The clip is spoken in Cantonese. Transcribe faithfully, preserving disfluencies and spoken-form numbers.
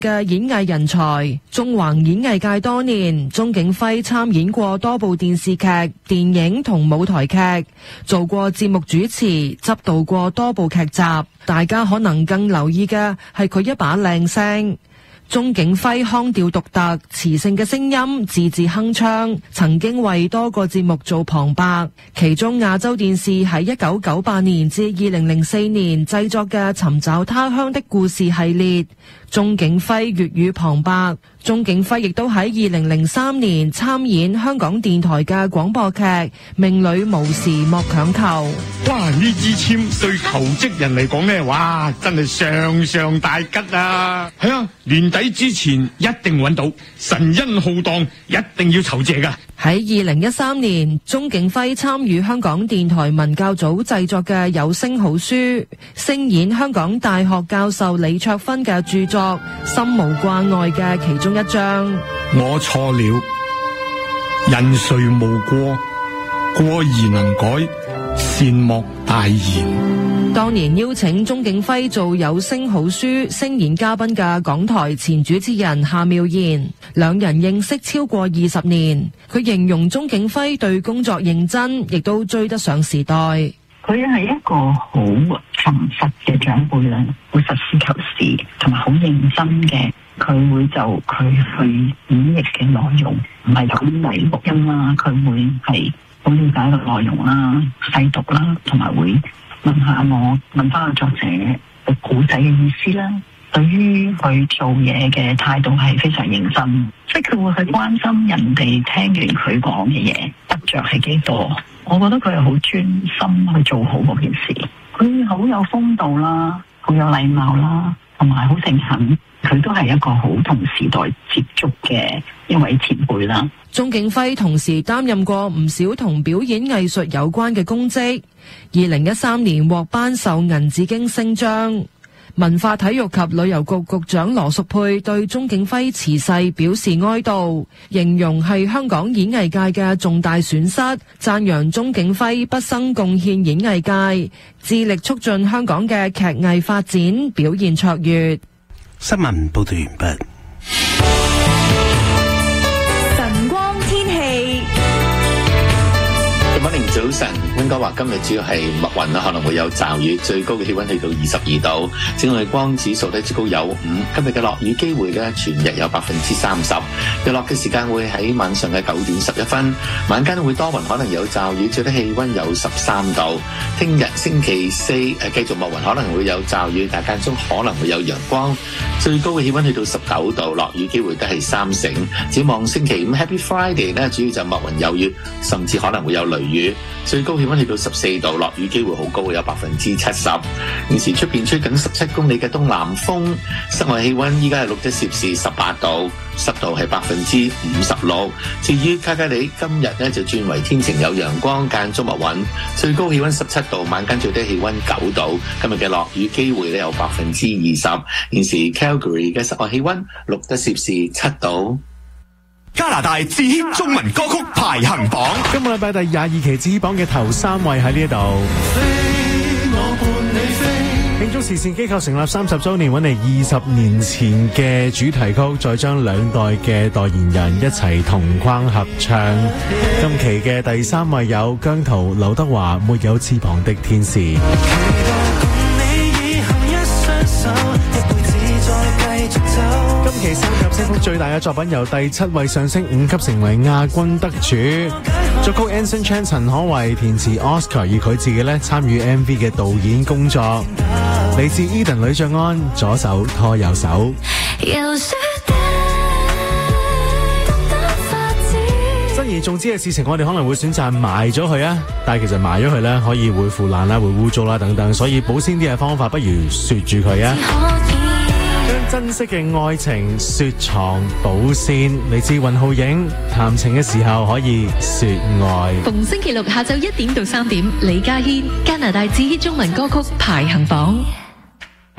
嘅演藝人才，縱橫演藝界多年，鍾景輝參演過多部電視劇、電影同舞台劇，做過節目主持，執導過多部劇集。大家可能更留意嘅係佢一把靚聲。鍾景輝腔調獨特、磁性嘅聲音，字字鏗鏘，曾經為多個節目做旁白。其中亞洲電視喺一九九八年至二零零四年製作嘅《尋找他鄉的故事》系列，鍾景輝粵語旁白。鍾景輝亦都喺二零零三年參演香港電台嘅廣播劇《命裏無時莫強求》。 哇！呢支簽對求職人嚟講呢，哇，真係上上大吉啊！係啊，年底之前一定揾到，神恩浩蕩，一定要酬謝噶。 喺二零一三年，鍾景輝參與香港電台文教組製作嘅有聲好書，聲演香港大學教授李卓芬嘅著作《心無掛礙》嘅其中一章。 我錯了，人誰無過？過而能改，善莫大焉。 當年邀請鍾景輝做有聲好書聲演嘉賓嘅港台前主持人夏妙賢，兩人認識超過二十年。佢形容鍾景輝對工作認真，亦都追得上時代。 佢係一個好誠實嘅長輩啦，好實事求是，同埋好認真嘅。佢會就佢去演繹嘅內容，唔係咁嚟錄音啦，佢會係好了解個內容啦、細讀啦，同埋會問下我，問翻個作者嘅古仔嘅意思啦。對於佢做嘢嘅態度係非常認真，即係佢會去關心人哋聽完佢講嘅嘢得着係幾多。我覺得佢係好專心去做好嗰件事。佢好有風度啦，好有禮貌啦，同埋好誠懇。佢都係一個好同時代接觸嘅一位前輩啦。 鍾景輝同時擔任過唔少同表演藝術有關嘅公職。二零一三年獲頒授銀紫荊星章。文化體育及旅遊局局長羅淑佩對鍾景輝辭世表示哀悼，形容係香港演藝界嘅重大損失，讚揚鍾景輝畢生貢獻演藝界，致力促進香港嘅劇藝發展，表現卓越。 新聞報道完畢。 晨光天氣。 晚早晨，溫哥華今日主要係密雲啦，可能會有驟雨，最高嘅氣溫去到二十二度。紫外光指數咧最高有五，今日嘅落雨機會咧全日有百分之三十。日落嘅時間會喺晚上嘅九點十一分，晚間會多雲，可能有驟雨，最低氣溫有十三度。聽日星期四誒繼續密雲，可能會有驟雨，但間中可能會有陽光，最高嘅氣溫去到十九度，落雨機會都係三成。展望星期五 Happy Friday 咧，主要就密雲有雨，甚至可能會有雷雨。最高氣溫去到十四度，落雨機會好高，有百分之七十。現時出邊吹緊十七公里嘅東南風，室外氣溫依家係錄得攝氏十八度，濕度係百分之五十六。至於卡加里今日呢就轉為天晴有陽光，間中密雲，最高氣溫十七度，晚間最低氣溫九度。今日嘅落雨機會呢有百分之二十。現時 Calgary 嘅室外氣溫錄得攝氏七度。 加拿大智謙中文歌曲排行榜， 今個禮拜第廿二期智謙榜嘅頭三位喺呢一度。慶祝慈善機構成立三十周年，揾嚟二十年前嘅主題曲，再將兩代嘅代言人一齊同框合唱。今期嘅第三位有姜濤、劉德華，沒有翅膀的天使。今期三甲升幅最大嘅作品由第七位上升五級，成為亞軍得主。作曲 Anson Chan 陳可為，填詞 Oscar， 而佢自己咧參與 M V 嘅導演工作。嚟自 Eden 呂爵安，左手拖右手。珍而重之嘅事情，我哋可能會選擇埋咗佢啊，但係其實埋咗佢咧，可以會腐爛啦，會污糟啦等等，所以保鮮啲嘅方法，不如雪住佢啊。將珍惜嘅愛情雪藏保鮮，嚟自雲浩影，談情嘅時候可以說愛。 逢星期六下晝一點到三點，李家軒加拿大智謙中文歌曲排行榜。